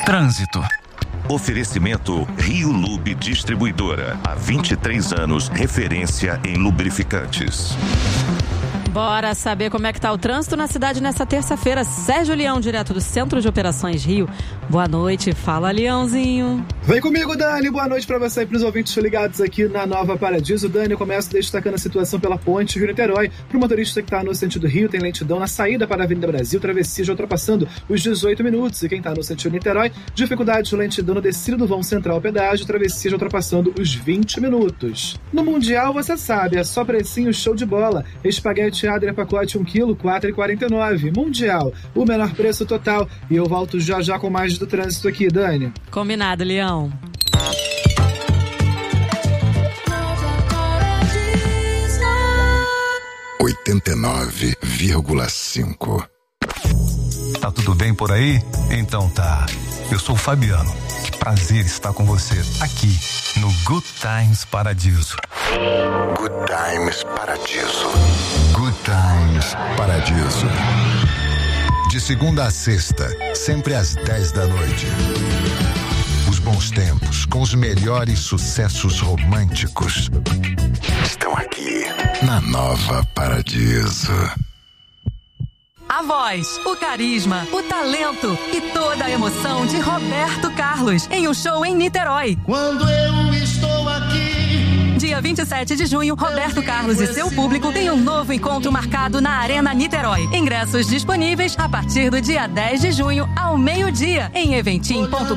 Trânsito. Oferecimento Rio Lube Distribuidora. Há 23 anos, referência em lubrificantes. Bora saber como é que tá o trânsito na cidade nessa terça-feira. Sérgio Leão, direto do Centro de Operações Rio. Boa noite, fala Leãozinho. Vem comigo, Dani, boa noite pra você e pros ouvintes ligados aqui na Nova Paradiso. Dani, eu começo destacando a situação pela ponte Rio-Niterói. Pro motorista que tá no sentido Rio, tem lentidão na saída para a Avenida Brasil, travessia já ultrapassando os 18 minutos. E quem tá no sentido Niterói, dificuldade de lentidão no descida do vão central pedágio, travessia já ultrapassando os 20 minutos. No Mundial, você sabe, é só precinho show de bola. Espaguete Adria pacote 1 kg, R$ 4,49. Mundial, o menor preço total. E eu volto já com mais do trânsito aqui, Dani. Combinado, Leão. (89,5). Tá tudo bem por aí? Então tá. Eu sou o Fabiano. Que prazer estar com você aqui no Good Times Paradiso. Good Times Paradiso. Good Times Paradiso. De segunda a sexta, sempre às 10 da noite. Os bons tempos, com os melhores sucessos românticos, estão aqui na Nova Paradiso. A voz, o carisma, o talento e toda a emoção de Roberto Carlos em um show em Niterói. Quando eu estou aqui. Dia 27 de junho, Roberto Carlos e seu público têm um novo encontro marcado na Arena Niterói. Ingressos disponíveis a partir do dia 10 de junho ao meio-dia em eventim.com.br.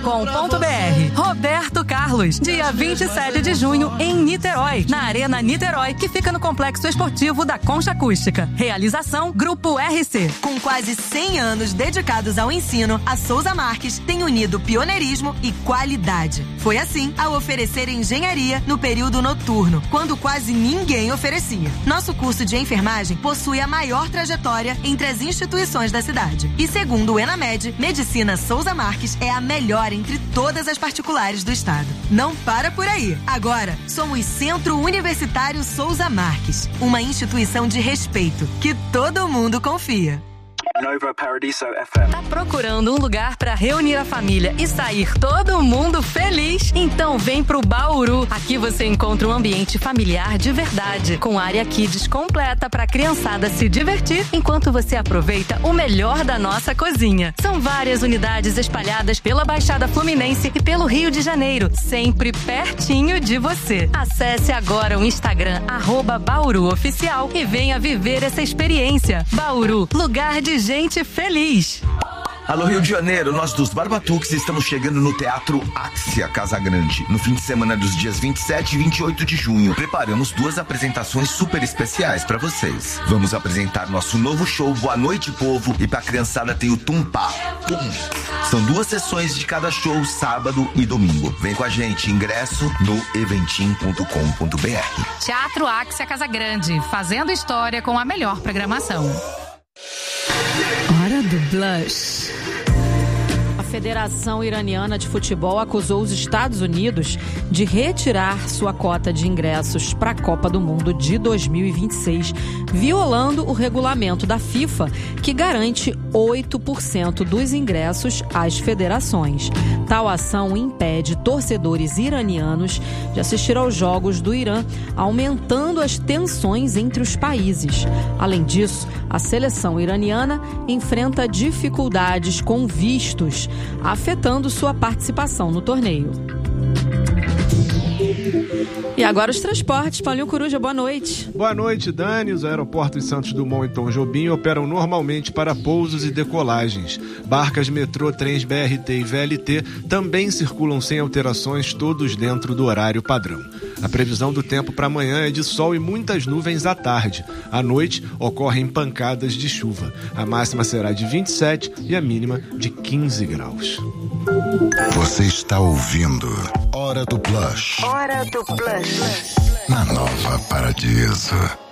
Roberto Carlos, dia 27 de junho em Niterói, na Arena Niterói, que fica no Complexo Esportivo da Concha Acústica. Realização Grupo RC. Com quase 100 anos dedicados ao ensino, a Souza Marques tem unido pioneirismo e qualidade. Foi assim ao oferecer engenharia no período noturno, quando quase ninguém oferecia. Nosso curso de enfermagem possui a maior trajetória entre as instituições da cidade. E segundo o Enamed, Medicina Souza Marques é a melhor entre todas as particulares do estado. Não para por aí. Agora, somos Centro Universitário Souza Marques, uma instituição de respeito que todo mundo confia. Nova Paradiso FM. Tá procurando um lugar para reunir a família e sair todo mundo feliz? Então vem pro Bauru. Aqui você encontra um ambiente familiar de verdade, com área kids completa para a criançada se divertir, enquanto você aproveita o melhor da nossa cozinha. São várias unidades espalhadas pela Baixada Fluminense e pelo Rio de Janeiro, sempre pertinho de você. Acesse agora o Instagram @BauruOficial e venha viver essa experiência. Bauru, lugar de gente feliz. Alô Rio de Janeiro, nós dos Barbatuques estamos chegando no Teatro Axia Casa Grande, no fim de semana dos dias 27 e 28 de junho. Preparamos 2 apresentações super especiais pra vocês. Vamos apresentar nosso novo show Boa Noite Povo e pra criançada tem o Tumpá. São 2 sessões de cada show, sábado e domingo. Vem com a gente, ingresso no eventim.com.br. Teatro Axia Casa Grande, fazendo história com a melhor programação. Hora do Blush. A Federação Iraniana de Futebol acusou os Estados Unidos de retirar sua cota de ingressos para a Copa do Mundo de 2026, violando o regulamento da FIFA, que garante 8% dos ingressos às federações. Tal ação impede torcedores iranianos de assistir aos Jogos do Irã, aumentando as tensões entre os países. Além disso, a seleção iraniana enfrenta dificuldades com vistos, afetando sua participação no torneio. E agora os transportes. Paulinho Coruja, boa noite. Boa noite, Dani. Os aeroportos Santos Dumont e Tom Jobim operam normalmente para pousos e decolagens. Barcas, metrô, trens BRT e VLT também circulam sem alterações, todos dentro do horário padrão. A previsão do tempo para amanhã é de sol e muitas nuvens à tarde. À noite, ocorrem pancadas de chuva. A máxima será de 27 e a mínima de 15 graus. Você está ouvindo Hora do Blush. Hora do Blush. Na Nova Paradiso.